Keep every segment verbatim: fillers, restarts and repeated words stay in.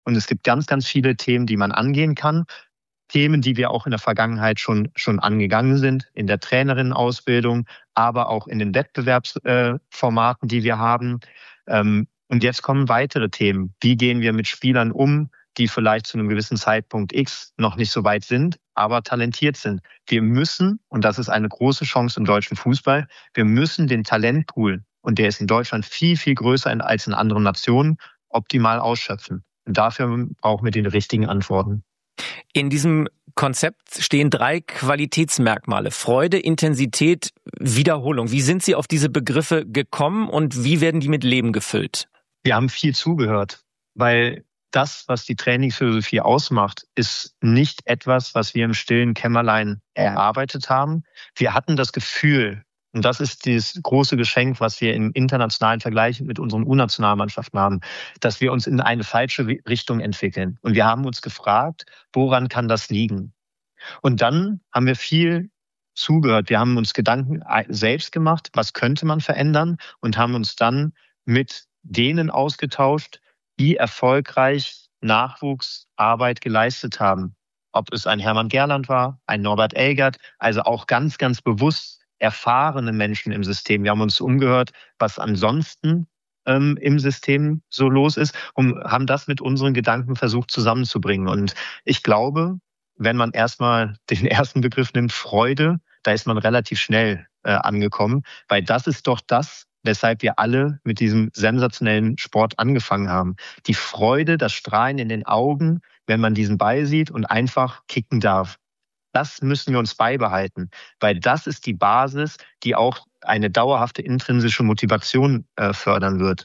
Und es gibt ganz, ganz viele Themen, die man angehen kann. Themen, die wir auch in der Vergangenheit schon, schon angegangen sind, in der Trainerinnenausbildung, aber auch in den Wettbewerbsformaten, die wir haben. Und jetzt kommen weitere Themen. Wie gehen wir mit Spielern um, die vielleicht zu einem gewissen Zeitpunkt X noch nicht so weit sind, aber talentiert sind? Wir müssen, und das ist eine große Chance im deutschen Fußball, wir müssen den Talentpool, und der ist in Deutschland viel, viel größer als in anderen Nationen, optimal ausschöpfen. Und dafür brauchen wir die richtigen Antworten. In diesem Konzept stehen drei Qualitätsmerkmale: Freude, Intensität, Wiederholung. Wie sind Sie auf diese Begriffe gekommen und wie werden die mit Leben gefüllt? Wir haben viel zugehört, weil das, was die Trainingsphilosophie ausmacht, ist nicht etwas, was wir im stillen Kämmerlein erarbeitet haben. Wir hatten das Gefühl, und das ist das große Geschenk, was wir im internationalen Vergleich mit unseren U-Nationalmannschaften haben, dass wir uns in eine falsche Richtung entwickeln. Und wir haben uns gefragt, woran kann das liegen? Und dann haben wir viel zugehört. Wir haben uns Gedanken selbst gemacht, was könnte man verändern, und haben uns dann mit denen ausgetauscht, die erfolgreich Nachwuchsarbeit geleistet haben. Ob es ein Hermann Gerland war, ein Norbert Elgert, also auch ganz, ganz bewusst erfahrene Menschen im System. Wir haben uns umgehört, was ansonsten ähm, im System so los ist, und haben das mit unseren Gedanken versucht zusammenzubringen. Und ich glaube, wenn man erstmal den ersten Begriff nimmt, Freude, da ist man relativ schnell äh, angekommen, weil das ist doch das, weshalb wir alle mit diesem sensationellen Sport angefangen haben. Die Freude, das Strahlen in den Augen, wenn man diesen Ball sieht und einfach kicken darf. Das müssen wir uns beibehalten, weil das ist die Basis, die auch eine dauerhafte intrinsische Motivation äh, fördern wird.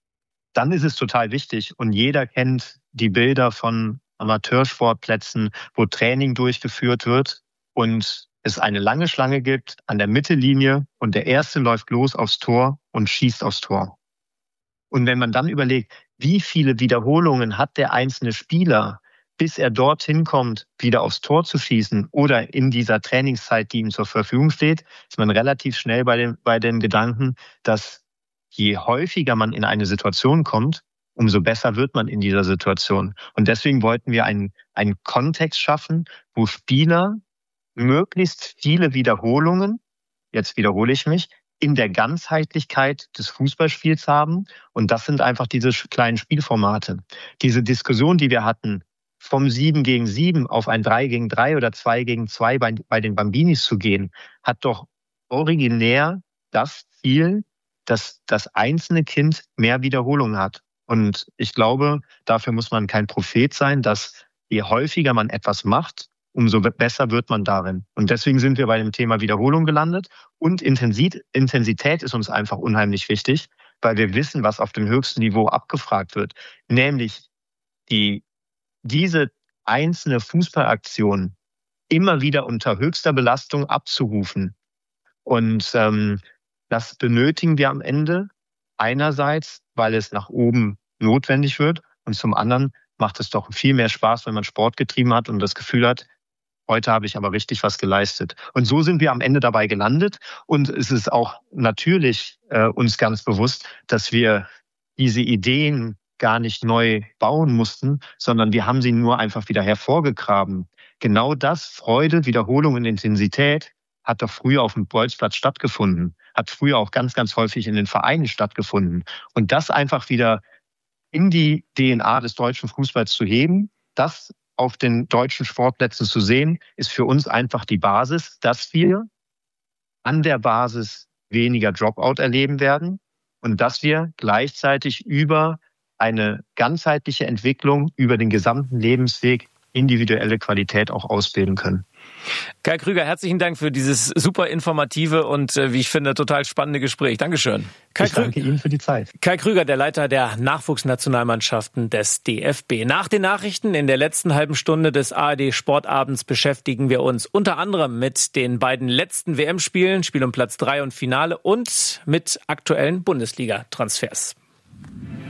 Dann ist es total wichtig, und jeder kennt die Bilder von Amateursportplätzen, wo Training durchgeführt wird und es eine lange Schlange gibt an der Mittellinie und der Erste läuft los aufs Tor und schießt aufs Tor. Und wenn man dann überlegt, wie viele Wiederholungen hat der einzelne Spieler, bis er dorthin kommt, wieder aufs Tor zu schießen oder in dieser Trainingszeit, die ihm zur Verfügung steht, ist man relativ schnell bei den, bei den Gedanken, dass je häufiger man in eine Situation kommt, umso besser wird man in dieser Situation. Und deswegen wollten wir einen, einen Kontext schaffen, wo Spieler möglichst viele Wiederholungen, jetzt wiederhole ich mich, in der Ganzheitlichkeit des Fußballspiels haben. Und das sind einfach diese kleinen Spielformate. Diese Diskussion, die wir hatten, vom sieben gegen sieben auf ein drei gegen drei oder zwei gegen zwei bei, bei den Bambinis zu gehen, hat doch originär das Ziel, dass das einzelne Kind mehr Wiederholungen hat. Und ich glaube, dafür muss man kein Prophet sein, dass je häufiger man etwas macht, umso besser wird man darin. Und deswegen sind wir bei dem Thema Wiederholung gelandet. Und Intensität ist uns einfach unheimlich wichtig, weil wir wissen, was auf dem höchsten Niveau abgefragt wird. Nämlich die, diese einzelne Fußballaktion immer wieder unter höchster Belastung abzurufen. Und ähm, das benötigen wir am Ende. Einerseits, weil es nach oben notwendig wird. Und zum anderen macht es doch viel mehr Spaß, wenn man Sport getrieben hat und das Gefühl hat, heute habe ich aber richtig was geleistet. Und so sind wir am Ende dabei gelandet. Und es ist auch natürlich äh, uns ganz bewusst, dass wir diese Ideen gar nicht neu bauen mussten, sondern wir haben sie nur einfach wieder hervorgegraben. Genau das, Freude, Wiederholung und Intensität, hat doch früher auf dem Bolzplatz stattgefunden, hat früher auch ganz, ganz häufig in den Vereinen stattgefunden. Und das einfach wieder in die D N A des deutschen Fußballs zu heben, das auf den deutschen Sportplätzen zu sehen, ist für uns einfach die Basis, dass wir an der Basis weniger Dropout erleben werden und dass wir gleichzeitig über eine ganzheitliche Entwicklung, über den gesamten Lebensweg individuelle Qualität auch ausbilden können. Kai Krüger, herzlichen Dank für dieses super informative und, wie ich finde, total spannende Gespräch. Dankeschön. Kai ich danke Ihnen für die Zeit. Kai Krüger, der Leiter der Nachwuchsnationalmannschaften des D F B. Nach den Nachrichten in der letzten halben Stunde des A R D Sportabends beschäftigen wir uns unter anderem mit den beiden letzten W M-Spielen, Spiel um Platz drei und Finale, und mit aktuellen Bundesliga-Transfers.